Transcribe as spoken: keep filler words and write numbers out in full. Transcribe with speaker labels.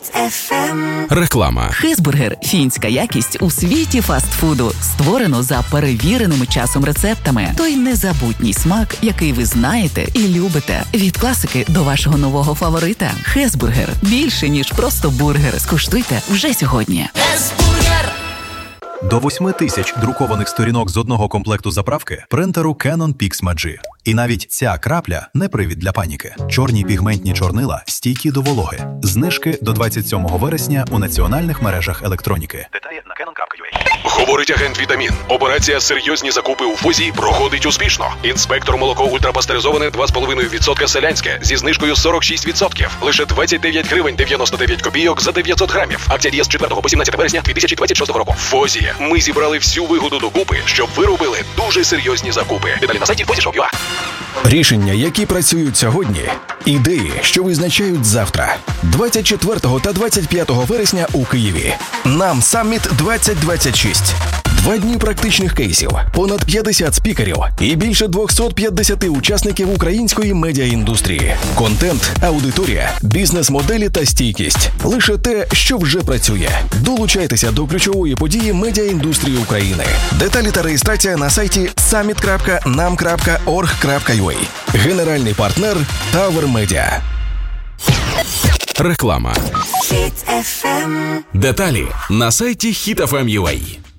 Speaker 1: Хіт еф ем.
Speaker 2: Реклама.
Speaker 3: Хезбургер – фінська якість у світі фастфуду. Створено за перевіреними часом рецептами. Той незабутній смак, який ви знаєте і любите. Від класики до вашого нового фаворита. Хезбургер – більше, ніж просто бургер. Скуштуйте вже сьогодні.
Speaker 1: Хезбургер.
Speaker 4: До восьми тисяч друкованих сторінок з одного комплекту заправки принтеру Canon Pixma G. І навіть ця крапля не привід для паніки. Чорні пігментні чорнила стійкі до вологи. Знижки до двадцять сьомого вересня у національних мережах електроніки. Деталі на canon крапка ю а.
Speaker 2: Говорить агент Вітамін. Операція «Серйозні закупи у ФОЗі» проходить успішно. Інспектор молоко ультрапастеризоване два з половиною відсотка селянське зі знижкою сорок шість відсотків. Лише двадцять дев'ять гривень дев'яносто дев'ять копійок за дев'ятсот грамів. Акція діє з четвертого по сімнадцяте вересня дві тисячі двадцять шостого року. ФОЗі. Ми зібрали всю вигоду докупи, щоб ви робили дуже серйозні закупи. Деталі на сайті фозі шоп крапка ю а.
Speaker 5: Рішення, які працюють сьогодні. Ідеї, що визначають завтра. двадцять четвертого та двадцять п'ятого вересня у Києві. Нам Самміт двадцять двадцять шість. Два дні практичних кейсів, понад п'ятдесят спікерів і більше двісті п'ятдесят учасників української медіаіндустрії. Контент, аудиторія, бізнес-моделі та стійкість. Лише те, що вже працює. Долучайтеся до ключової події медіаіндустрії України. Деталі та реєстрація на сайті саміт крапка нам крапка орг крапка ю а. Генеральний партнер Tower Media.
Speaker 2: Реклама.
Speaker 1: Хіт еф ем.
Speaker 2: Деталі на сайті хіт еф ем крапка ю а.